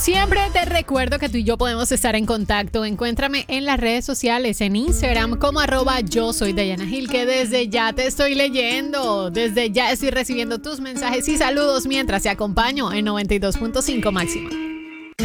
Siempre te recuerdo que tú y yo podemos estar en contacto. Encuéntrame en las redes sociales, en Instagram como @yo soy Dayana Gil, que desde ya te estoy leyendo. Desde ya estoy recibiendo tus mensajes y saludos mientras te acompaño en 92.5 máxima.